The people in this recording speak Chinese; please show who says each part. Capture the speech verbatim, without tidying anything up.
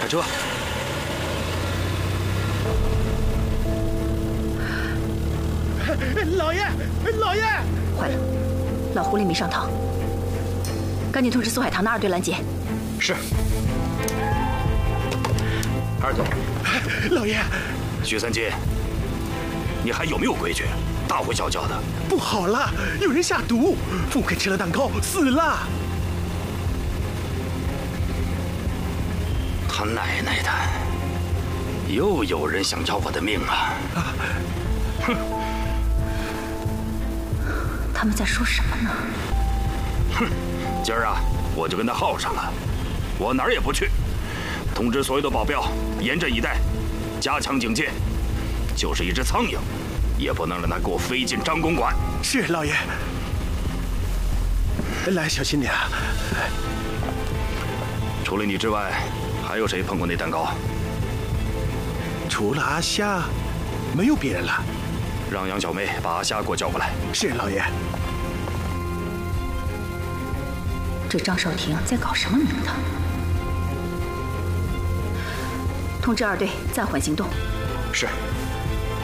Speaker 1: 开车。
Speaker 2: 老爷，老爷！
Speaker 3: 坏了，老狐狸没上套，赶紧通知苏海棠的二队拦截。
Speaker 1: 是。二队，
Speaker 2: 老爷，
Speaker 1: 徐三金，你还有没有规矩？大呼小叫的，
Speaker 2: 不好了，有人下毒，富贵吃了蛋糕死了。
Speaker 1: 他奶奶的，又有人想要我的命啊！啊
Speaker 3: 哼！他们在说什么呢？
Speaker 1: 哼，今儿啊，我就跟他耗上了，我哪儿也不去。通知所有的保镖严阵以待，加强警戒。就是一只苍蝇，也不能让他给我飞进张公馆。
Speaker 2: 是老爷。来，小心点啊！
Speaker 1: 除了你之外，还有谁碰过那蛋糕？
Speaker 2: 除了阿夏，没有别人了。
Speaker 1: 让杨小妹把阿夏给我叫过来。
Speaker 2: 是老爷。
Speaker 3: 这张少廷在搞什么名堂？通知二队暂缓行动。
Speaker 1: 是。